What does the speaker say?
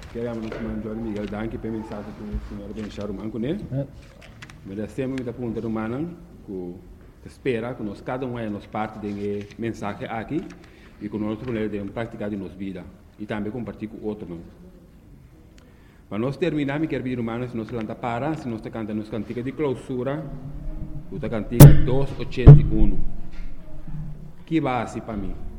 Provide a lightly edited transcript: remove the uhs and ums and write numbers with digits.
Queremos mandar Miguel Danke para mensagem que o senhor Benchar Manco, né? Mas sempre me pergunta humana que espera que nós cada um é nos parte de mensagem aqui e que nós podemos praticar em nossa vida e também compartilhar com outros. Mas nós terminamos, quero pedir humanos, se nós canta para, se nós cantamos nos cantiga de clausura, o cantiga 281. Que base para mim?